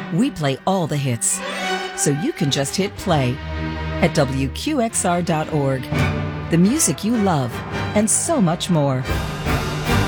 We play all the hits, so you can just hit play at WQXR.org. The music you love, and so much more.